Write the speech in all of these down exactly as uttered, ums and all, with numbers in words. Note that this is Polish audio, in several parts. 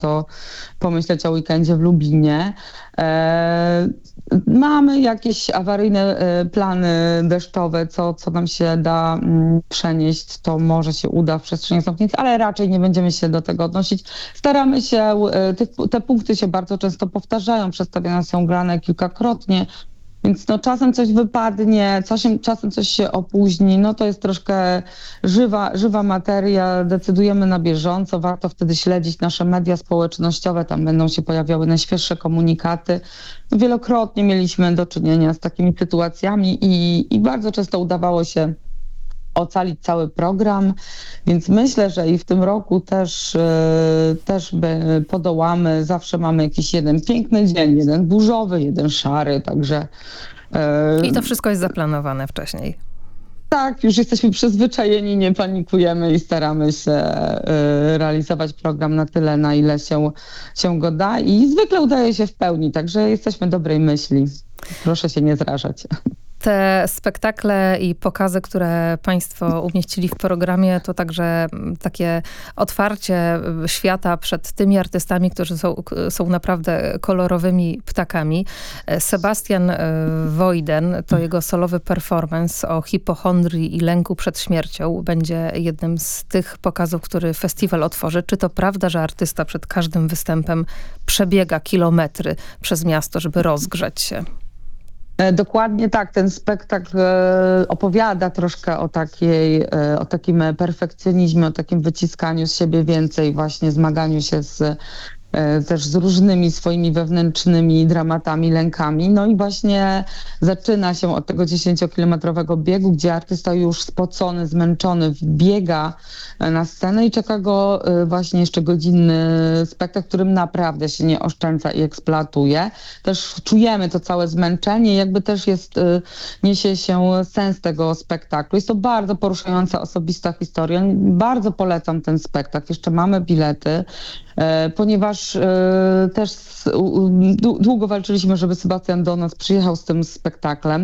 warto pomyśleć o weekendzie w Lublinie. E, mamy jakieś awaryjne e, plany deszczowe, co, co nam się da mm, przenieść, to może się uda w przestrzeni zamkniętej, ale raczej nie będziemy się do tego odnosić. Staramy się, e, te, te punkty się bardzo często powtarzają, przedstawiane są grane kilkakrotnie. Więc no czasem coś wypadnie, czasem, czasem coś się opóźni, no to jest troszkę żywa, żywa materia, decydujemy na bieżąco, warto wtedy śledzić nasze media społecznościowe, tam będą się pojawiały najświeższe komunikaty. No wielokrotnie mieliśmy do czynienia z takimi sytuacjami i, i bardzo często udawało się ocalić cały program, więc myślę, że i w tym roku też, e, też by podołamy. Zawsze mamy jakiś jeden piękny dzień, jeden burzowy, jeden szary, także... e, I to wszystko jest zaplanowane wcześniej. Tak, już jesteśmy przyzwyczajeni, nie panikujemy i staramy się e, realizować program na tyle, na ile się, się go da i zwykle udaje się w pełni, także jesteśmy dobrej myśli. Proszę się nie zrażać. Te spektakle i pokazy, które państwo umieścili w programie, to także takie otwarcie świata przed tymi artystami, którzy są, są naprawdę kolorowymi ptakami. Sebastian Wojden, to jego solowy performance o hipochondrii i lęku przed śmiercią, będzie jednym z tych pokazów, który festiwal otworzy. Czy to prawda, że artysta przed każdym występem przebiega kilometry przez miasto, żeby rozgrzać się? Dokładnie tak, ten spektakl e, opowiada troszkę o takiej, e, o takim perfekcjonizmie, o takim wyciskaniu z siebie więcej, właśnie zmaganiu się z, e, też z różnymi swoimi wewnętrznymi dramatami, lękami. No i właśnie zaczyna się od tego dziesięciokilometrowego biegu, gdzie artysta już spocony, zmęczony wbiega na scenę i czeka go e, właśnie jeszcze godzinny spektakl, którym naprawdę się nie oszczędza i eksploatuje. Też czujemy to całe zmęczenie, jakby też jest, e, niesie się sens tego spektaklu. Jest to bardzo poruszająca, osobista historia. Bardzo polecam ten spektakl. Jeszcze mamy bilety, e, ponieważ e, też s- u- dłu- długo walczyliśmy, żeby Sebastian do nas przyjechał z tym spektaklem.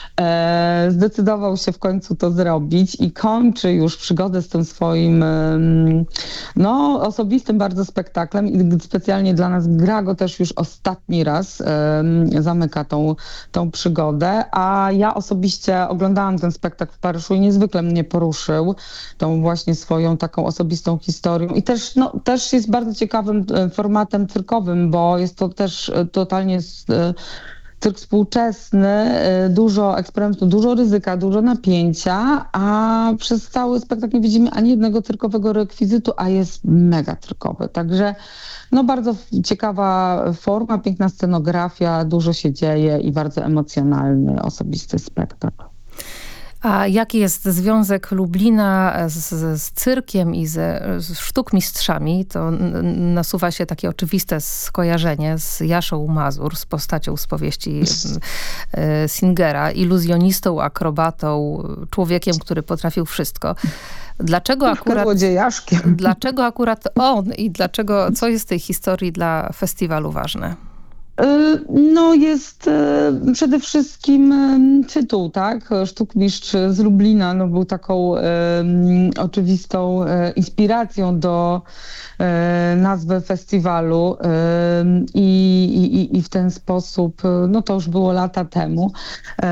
E, zdecydował się w końcu to zrobić i kończy już przygodę z tym swoim em, no, osobistym bardzo spektaklem i specjalnie dla nas gra go też już ostatni raz, em, zamyka tą, tą przygodę, a ja osobiście oglądałam ten spektakl w Paryszu i niezwykle mnie poruszył tą właśnie swoją taką osobistą historią i też, no, też jest bardzo ciekawym e, formatem cyrkowym, bo jest to też e, totalnie s- e, cyrk współczesny, y, dużo eksperymentu, dużo ryzyka, dużo napięcia, a przez cały spektakl nie widzimy ani jednego cyrkowego rekwizytu, a jest mega cyrkowy. Także no bardzo ciekawa forma, piękna scenografia, dużo się dzieje i bardzo emocjonalny, osobisty spektakl. A jaki jest związek Lublina z, z cyrkiem i ze, z sztukmistrzami? To n- nasuwa się takie oczywiste skojarzenie z Jaszą Mazur, z postacią z powieści e, Singera, iluzjonistą, akrobatą, człowiekiem, który potrafił wszystko. Dlaczego akurat, Złodziejaszkiem. dlaczego akurat on i dlaczego, co jest w tej historii dla festiwalu ważne? Y, No jest y, przede wszystkim y, tytuł, tak? Sztukmistrz z Lublina no, był taką y, oczywistą y, inspiracją do y, nazwy festiwalu y, i, i, i w ten sposób, y, no to już było lata temu. Y,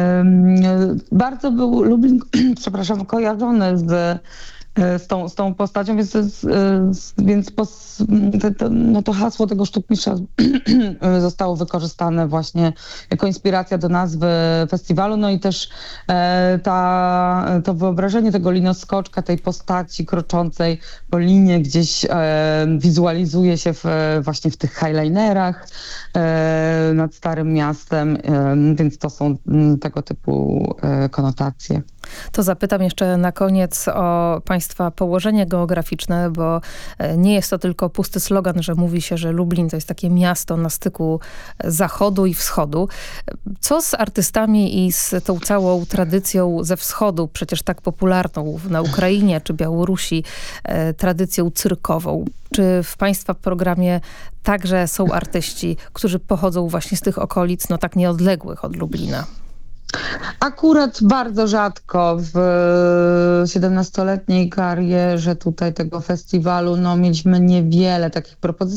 bardzo był Lublin, przepraszam, kojarzony z z tą, z tą postacią, więc, to jest, e, z- więc pos, te, te, no to hasło tego sztukmistrza zostało wykorzystane właśnie jako inspiracja do nazwy festiwalu, no i też e, ta, to wyobrażenie tego linoskoczka, tej postaci kroczącej po linie gdzieś e, wizualizuje się w, właśnie w tych highlinerach e, nad Starym Miastem, e, więc to są mm, tego typu e, konotacje. To zapytam jeszcze na koniec o państwa położenie geograficzne, bo e, nie jest to tylko pusty slogan, że mówi się, że Lublin to jest takie miasto na styku zachodu i wschodu. Co z artystami i z tą całą tradycją ze wschodu, przecież tak popularną na Ukrainie czy Białorusi, e, tradycją cyrkową? Czy w państwa programie także są artyści, którzy pochodzą właśnie z tych okolic, no tak nieodległych od Lublina? Akurat bardzo rzadko w siedemnastoletniej karierze tutaj tego festiwalu, no mieliśmy niewiele takich propozycji.